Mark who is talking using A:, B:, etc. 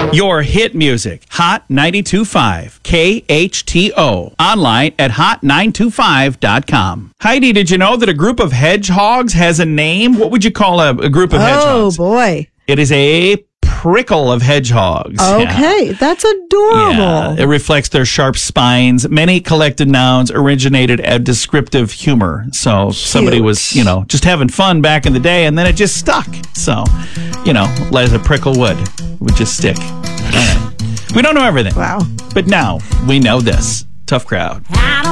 A: Your hit music, Hot 92.5, KHTO. Online at hot925.com. Heidi, did you know that a group of hedgehogs has a name? What would you call a group of hedgehogs?
B: Oh, boy.
A: It is a prickle of hedgehogs.
B: Okay, that's adorable.
A: Yeah, it reflects their sharp spines. Many collected nouns originated at descriptive humor. So somebody was, just having fun back in the day, and then it just stuck. So, as a prickle would just stick. We don't know everything.
B: Wow.
A: But now we know this. Tough crowd.